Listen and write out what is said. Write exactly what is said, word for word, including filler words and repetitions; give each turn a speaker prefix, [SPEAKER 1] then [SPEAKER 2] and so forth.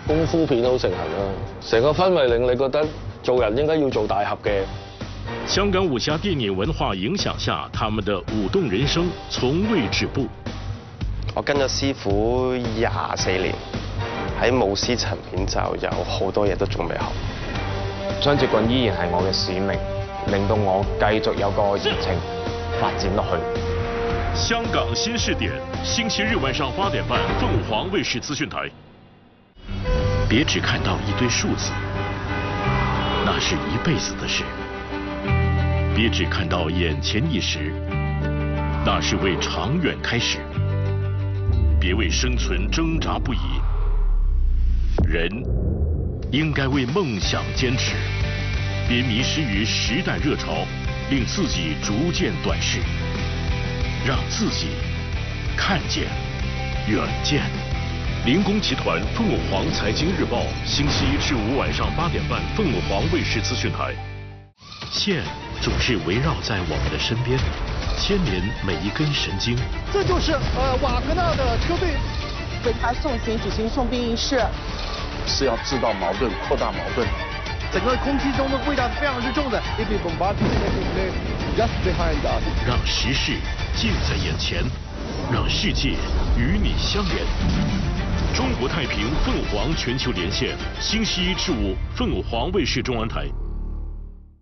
[SPEAKER 1] 功夫片好盛行啦，成個氛圍令你覺得做人應該要做大俠嘅。
[SPEAKER 2] 香港武俠電影文化影響下，他們的武動人生從未止步。
[SPEAKER 3] 我跟咗師傅廿四年，喺武師層面就有好多嘢都仲未學。
[SPEAKER 4] 雙截棍依然係我嘅使命，令到我繼續有個熱情發展落去。
[SPEAKER 2] 香港新視點，星期日晚上八點半，鳳凰衛視資訊台。別只看到一堆數字，那是一輩子的事。別只看到眼前一時，那是為長遠開始。別為生存掙扎不已，人應該為夢想堅持。別迷失於時代熱潮，令自己逐漸短視，讓自己看見遠見。靈工集團鳳凰財經日報，星期一至五晚上八點半，鳳凰衛視資訊台。線總是圍繞在我們的身邊，牽連每一根神經。
[SPEAKER 5] 這就是呃瓦格納的車隊
[SPEAKER 6] 為他送行舉行送兵儀式，
[SPEAKER 7] 是要製造矛盾、擴大矛盾。
[SPEAKER 5] 整個空氣中的味道是非常之重的。
[SPEAKER 2] 讓時事近在眼前，讓世界與你相連。中國太平鳳凰全球連線，星期一至五，鳳凰衛視中文台。